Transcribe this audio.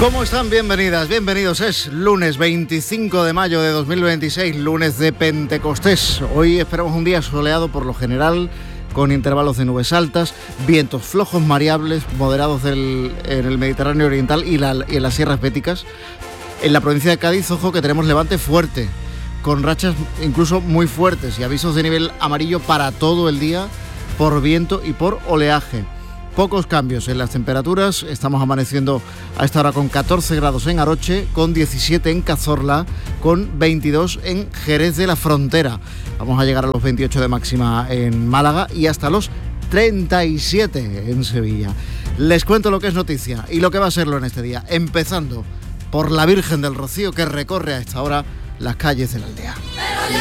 ¿Cómo están? Bienvenidas, bienvenidos. Es lunes 25 de mayo de 2026, lunes de Pentecostés. Hoy esperamos un día soleado por lo general, con intervalos de nubes altas, vientos flojos variables, moderados en el Mediterráneo oriental y en las sierras béticas. En la provincia de Cádiz, ojo que tenemos levante fuerte, con rachas incluso muy fuertes y avisos de nivel amarillo para todo el día por viento y por oleaje. Pocos cambios en las temperaturas, estamos amaneciendo a esta hora con 14 grados en Aroche, con 17 en Cazorla, con 22 en Jerez de la Frontera. Vamos a llegar a los 28 de máxima en Málaga y hasta los 37 en Sevilla. Les cuento lo que es noticia y lo que va a serlo en este día, empezando por la Virgen del Rocío, que recorre a esta hora las calles de la aldea.